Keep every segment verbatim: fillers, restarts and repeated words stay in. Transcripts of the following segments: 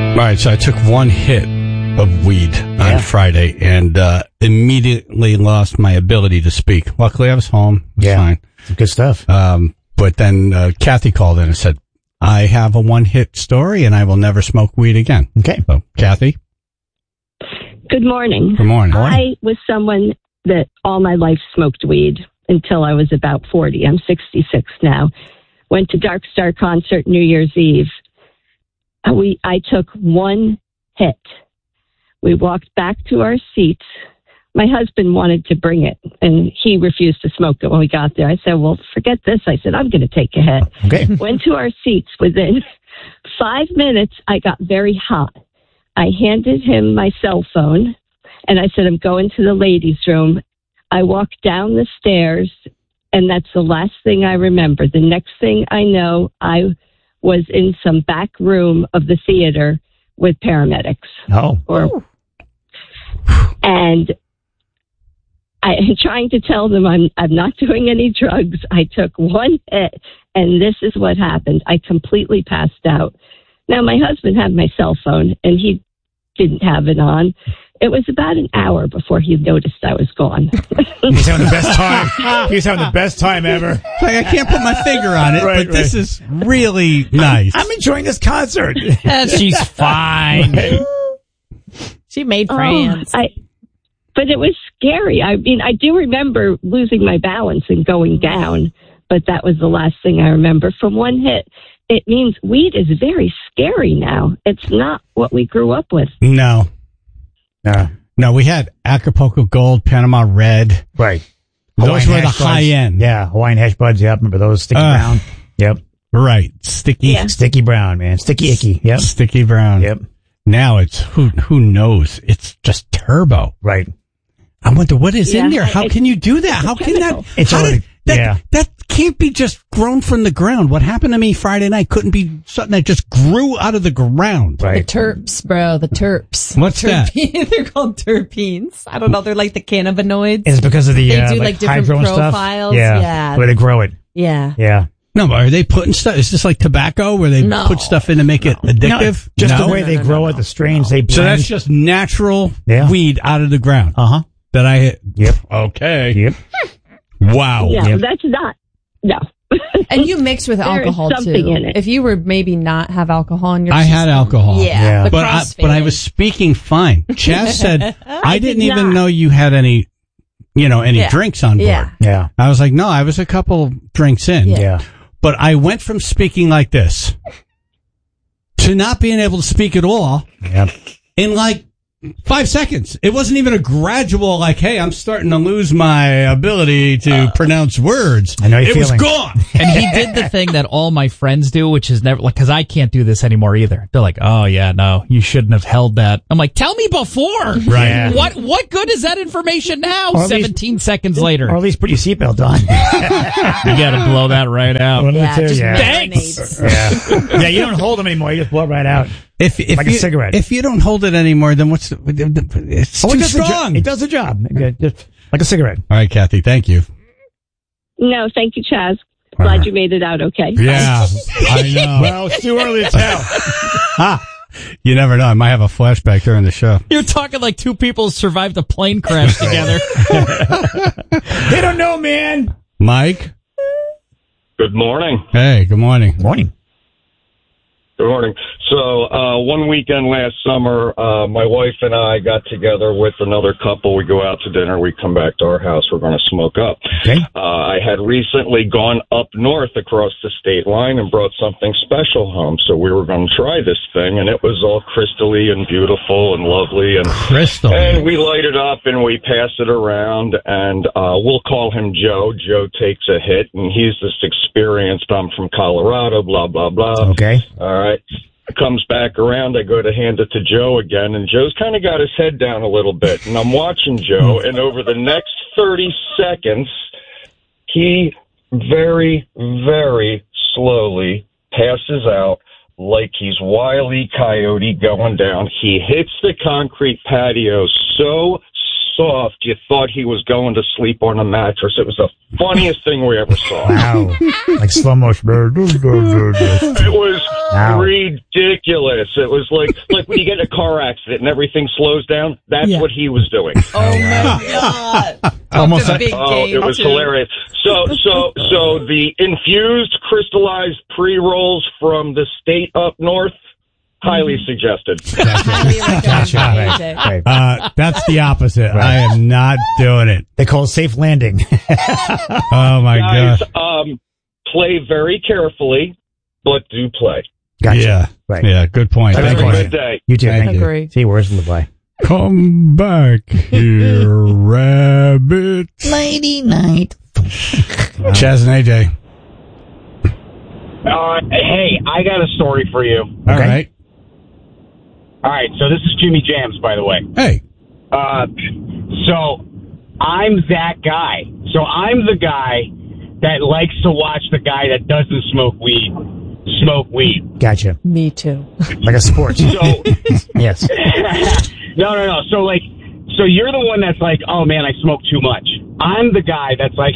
All right, so I took one hit of weed Yeah. on Friday and uh, immediately lost my ability to speak. Luckily, I was home. It was Yeah. fine. Good stuff. Um, but then uh, Kathy called in and said, I have a one-hit story and I will never smoke weed again. Okay. So, Kathy, Good morning. good morning. I was someone that all my life smoked weed until I was about forty. I'm sixty-six now. Went to Dark Star concert New Year's Eve. Uh, We I took one hit. We walked back to our seats. My husband wanted to bring it, and he refused to smoke it when we got there. I said, well, forget this. I said, I'm going to take a hit. Okay. Went to our seats. Within five minutes, I got very hot. I handed him my cell phone, and I said, I'm going to the ladies' room. I walked down the stairs, and that's the last thing I remember. The next thing I know, I was in some back room of the theater with paramedics. Oh. Or, and I am trying to tell them I'm I'm not doing any drugs. I took one hit, and this is what happened. I completely passed out. Now, my husband had my cell phone, and he didn't have it on. It was about an hour before he noticed I was gone. He's having the best time. He's having the best time ever. It's like, I can't put my finger on it, Right, but this right. is really nice. I'm enjoying this concert. And she's fine. She made Oh, friends. I, but it was scary. I mean, I do remember losing my balance and going down, but that was the last thing I remember from one hit. It means weed is very scary now. It's not what we grew up with. No. Uh, No, we had Acapulco Gold, Panama Red. right. Those Hawaiian were the hash high buds. end. Yeah, Hawaiian hash buds. Yep, remember those? Sticky Uh, brown. Yep. Right. Sticky. Yeah. Sticky brown, man. Sticky icky. Yep. Sticky brown. Yep. Now it's, who who knows? It's just turbo. Right. I wonder what is in Yeah, there. How it's can you do that? How can that? chemical. It's how already- did- that, yeah. that can't be just grown from the ground. What happened to me Friday night couldn't be something that just grew out of the ground. The Right. terps, bro. The terps. What's that? Terpene- They're called terpenes. I don't know. They're like the cannabinoids. Is it because of the They uh, do, like, like, different hydro and stuff? profiles. Yeah. Yeah. Where they grow it. Yeah. Yeah. No, but are they putting stuff? Is this like tobacco where they No. put stuff in to make it addictive? No, just No? the way No, they no, grow no, it, no. the strains they blend. So that's just natural Yeah. weed out of the ground uh huh. that I. Yep. Okay. Yep. Wow. Yeah, Yep. that's not, no. And you mix with There is alcohol something too. in it. If you were maybe not have alcohol in your I had system- alcohol. Yeah. Yeah. The But I, but I crossfading. was speaking fine. Chaz said, I did didn't even not. know you had any, you know, any Yeah. drinks on board. Yeah. Yeah. I was like, no, I was a couple drinks in. Yeah. Yeah. But I went from speaking like this to not being able to speak at all Yep. in like five seconds. It wasn't even a gradual, like, hey, I'm starting to lose my ability to pronounce words. I know your It was feeling. gone. And he did the thing that all my friends do, which is never like, cause I can't do this anymore either. They're like, oh yeah, no, you shouldn't have held that. I'm like, tell me before. Right. Yeah. What, what good is that information now? Or at least- seventeen seconds later. Or at least put your seatbelt on. You gotta blow that right out. One of the Yeah, two, just yeah. marinates. Yeah. Yeah, you don't hold them anymore. You just blow it right out. If, if Like a you, cigarette. If you don't hold it anymore, then what's the, it's Oh, it too does the jo- strong. it does the job. Okay, just like a cigarette. All right, Kathy, thank you. No, thank you, Chaz. Glad you made it out okay. Yeah, I know. Well, it's too early to tell. You never know. I might have a flashback during the show. You're talking like two people who survived a plane crash together. They don't know, man. Mike? Good morning. Hey, good morning. Morning. Good morning. So, uh, one weekend last summer, uh, my wife and I got together with another couple. We go out to dinner. We come back to our house. We're going to smoke up. Okay. Uh, I had recently gone up north across the state line and brought something special home. So we were going to try this thing, and it was all crystally and beautiful and lovely. And Crystal. And we light it up and we pass it around, and uh, we'll call him Joe. Joe takes a hit, and he's this experienced. I'm from Colorado, blah, blah, blah. Okay. All right. Comes back around. I go to hand it to Joe again, and Joe's kind of got his head down a little bit. And I'm watching Joe, and over the next thirty seconds, he very, very slowly passes out like he's Wile E. Coyote going down. He hits the concrete patio so soft, you thought he was going to sleep on a mattress. It was the funniest thing we ever saw. Wow. Like slow motion. It was Wow. ridiculous. It was like like when you get in a car accident and everything slows down. That's Yeah. what he was doing. Oh my god! Almost a like- big Oh, game it was too. hilarious. So, so, so the infused crystallized pre-rolls from the state up north, highly suggested. Highly recommend Gotcha. that, Right. A J. Right. Uh, that's the opposite. Right. I am not doing it. They call it safe landing. Oh my Guys, god. um, play very carefully, but do play. Gotcha. Yeah. Right. Yeah. Good point. Have Thank a you. good day. You too. Thank Thank, you. you. Agree. See, where's the bye? Come back here, rabbit. Lady night. Chaz and A J. Uh, hey, I got a story for you. All Okay. right. All right, so this is Jimmy Jams, by the way. Hey. Uh, so I'm that guy. So I'm the guy that likes to watch the guy that doesn't smoke weed smoke weed. Gotcha. Me too. Like a sport. So Yes. no, no, no. So like, so you're the one that's like, oh man, I smoke too much. I'm the guy that's like,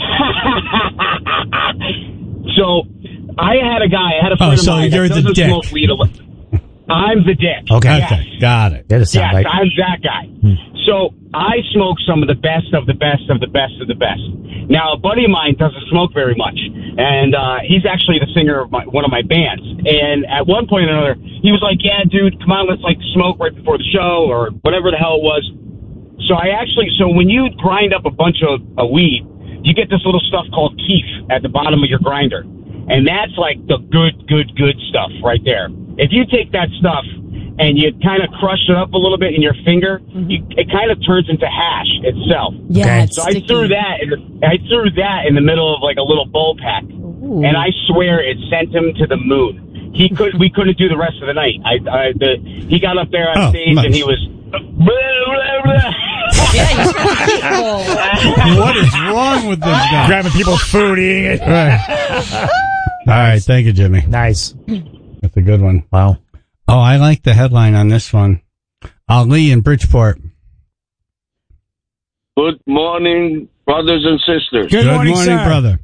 so I had a guy, I had a friend Oh, so of mine you're that the doesn't dick. smoke weed. A lot. I'm the dick. Okay. Yes. Okay. Got it. That does sound Yes, right. I'm that guy. So I smoke some of the best of the best of the best of the best. Now, a buddy of mine doesn't smoke very much, and uh, he's actually the singer of my, one of my bands. And at one point or another, he was like, "Yeah, dude, come on, let's like smoke right before the show or whatever the hell it was." So I actually, so when you grind up a bunch of, of weed, you get this little stuff called keef at the bottom of your grinder, and that's like the good, good, good stuff right there. If you take that stuff and you kind of crush it up a little bit in your finger, you, it kind of turns into hash itself. Yeah, Okay. it's So I sticky. threw that in the, I threw that in the middle of like a little bowl pack, Ooh. and I swear it sent him to the moon. He could we couldn't do the rest of the night. I, I the he got up there on Oh, stage nice. and he was. Blah, blah, blah. Yeah, he's people. What is wrong with this guy? Grabbing people's food, eating it. Right. All right. Thank you, Jimmy. Nice. That's a good one. Wow. Oh, I like the headline on this one. Ali in Bridgeport. Good morning, brothers and sisters. Good morning, sir. brother.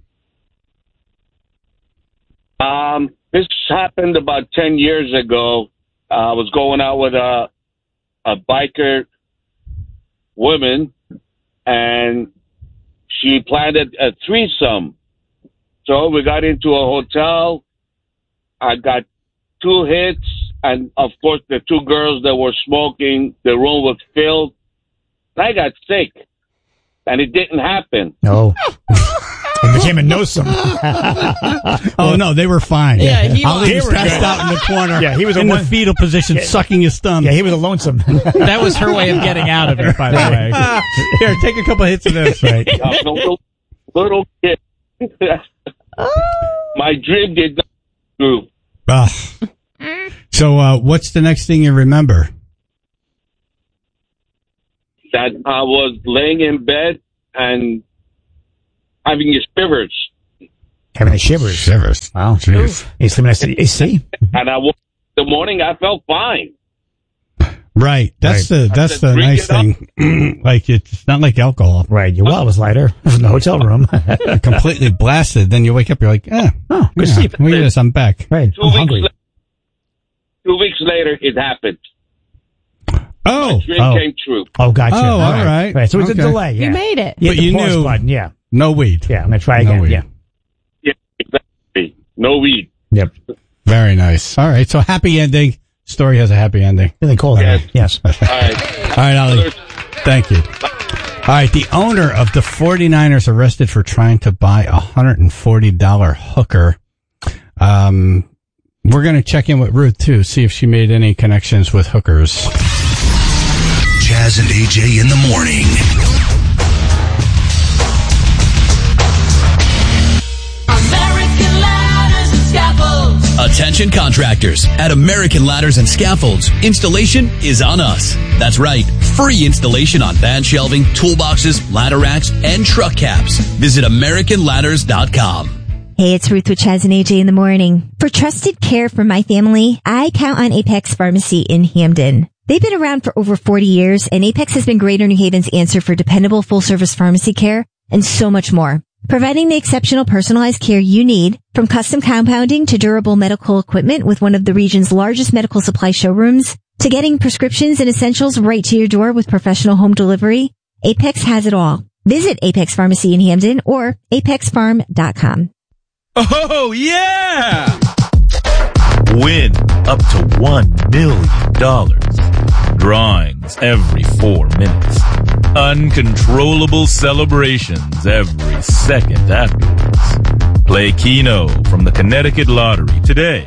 Um, this happened about ten years ago. Uh, I was going out with a a biker woman, and she planned a, a threesome. So we got into a hotel. I got two hits, and of course the two girls that were smoking, the room was filled. I got sick, and it didn't happen. No. It became a no-some. Oh, no, they were fine. Yeah, he Ali They was were passed good. out in the corner. Yeah, he was in a the one- fetal position, sucking his thumb. Yeah, he was a lonesome. That was her way of getting out of it, by the way. Here, take a couple hits of this. Right. I was a little, little kid. My dream did not come true. Ugh. So, uh, what's the next thing you remember? That I was laying in bed and having shivers, Having a shivers. Shivers. Wow. Jeez. He's sleeping next to the A C. and I woke in the morning. I felt fine. Right. That's Right. the that's I said, the "Drink nice it up." thing. Like, it's not like alcohol. Right. Your wallet was lighter from the hotel room. You're completely blasted. Then you wake up, you're like, eh. Oh, good yeah, sleep. Look at this, I'm back. Right. Two I'm weeks. hungry. La- two weeks later, it happened. Oh. Dream Oh. came true. Oh, gotcha. Oh, all right. Right. So it was Okay. a delay. Yeah. You made it. Yeah, But the you pause knew- button. Yeah. No weed. Yeah. I'm going to try No again. weed. Yeah. Yeah, exactly. No weed. Yep. Very nice. All right. So happy ending. Story has a happy ending. Really cool. Yes. Yes. All right. All right, Ali. Thank you. All right. The owner of the 49ers arrested for trying to buy a one hundred forty dollars hooker. Um, we're going to check in with Ruth, too, see if she made any connections with hookers. Chaz and A J in the morning. American Ladders and Scaffolds. Attention contractors. At American Ladders and Scaffolds, installation is on us. That's right. Free installation on band shelving, toolboxes, ladder racks, and truck caps. Visit American Ladders dot com. Hey, it's Ruth with Chaz and A J in the morning. For trusted care for my family, I count on Apex Pharmacy in Hamden. They've been around for over forty years, and Apex has been Greater New Haven's answer for dependable full-service pharmacy care and so much more. Providing the exceptional personalized care you need, from custom compounding to durable medical equipment with one of the region's largest medical supply showrooms, to getting prescriptions and essentials right to your door with professional home delivery, Apex has it all. Visit Apex Pharmacy in Hamden or apex farm dot com. Oh, yeah! Win up to one million dollars. Drawings every four minutes. Uncontrollable celebrations every second afterwards. Play Keno from the Connecticut Lottery today.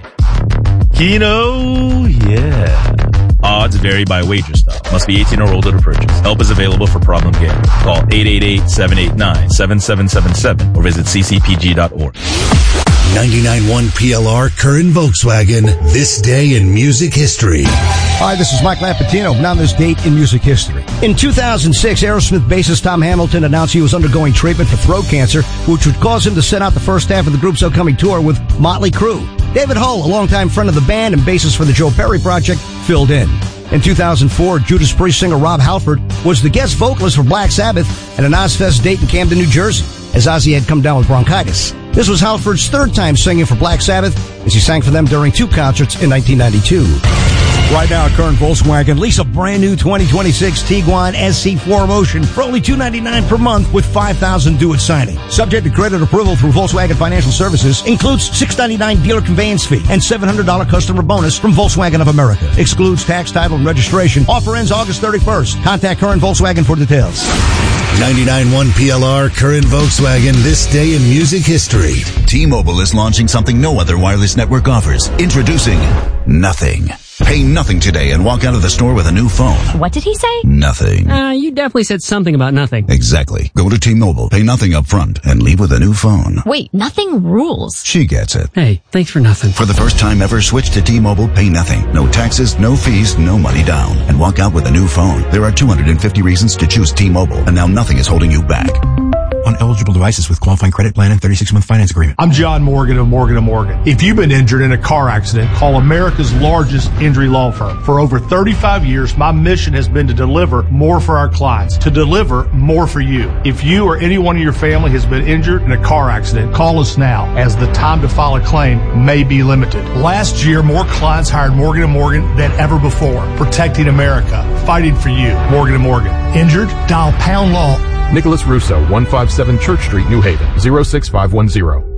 Keno, yeah. Odds vary by wager style. Must be eighteen or older to purchase. Help is available for problem gambling. Call eight eight eight, seven eight nine, seven seven seven seven or visit c c p g dot org. ninety-nine point one P L R Curran Volkswagen. This day in music history. Hi, this is Mike Lapatino. Now this date in music history. In two thousand six, Aerosmith bassist Tom Hamilton announced he was undergoing treatment for throat cancer, which would cause him to set out the first half of the group's upcoming tour with Motley Crue. David Hull, a longtime friend of the band and bassist for the Joe Perry Project, filled in. In two thousand four, Judas Priest singer Rob Halford was the guest vocalist for Black Sabbath at an Ozfest date in Camden, New Jersey, as Ozzy had come down with bronchitis. This was Halford's third time singing for Black Sabbath, as he sang for them during two concerts in nineteen ninety-two. Right now at Curran Volkswagen, lease a brand new twenty twenty-six Tiguan S C four Motion for only two hundred ninety-nine dollars per month with five thousand dollars due at signing. Subject to credit approval through Volkswagen Financial Services. Includes six hundred ninety-nine dollars dealer conveyance fee and seven hundred dollars customer bonus from Volkswagen of America. Excludes tax, title, and registration. Offer ends August thirty-first. Contact Curran Volkswagen for details. ninety-nine point one P L R Curran Volkswagen. This day in music history. T-Mobile is launching something no other wireless network offers. Introducing Nothing. Pay nothing today and walk out of the store with a new phone. What did he say? Nothing. Uh, you definitely said something about nothing. Exactly. Go to T-Mobile, pay nothing up front, and leave with a new phone. Wait, nothing rules. She gets it. Hey, thanks for nothing. For the first time ever, switch to T-Mobile, pay nothing. No taxes, no fees, no money down. And walk out with a new phone. There are two hundred fifty reasons to choose T-Mobile, and now nothing is holding you back. On eligible devices with qualifying credit plan and thirty-six month finance agreement. I'm John Morgan of Morgan and Morgan. If you've been injured in a car accident, call America's largest injury law firm. For over thirty-five years, my mission has been to deliver more for our clients, to deliver more for you. If you or anyone in your family has been injured in a car accident, call us now, as the time to file a claim may be limited. Last year, more clients hired Morgan and Morgan than ever before, protecting America, fighting for you. Morgan and Morgan. Injured? Dial pound law. Nicholas Russo, one fifty-seven Church Street, New Haven, zero six five one zero.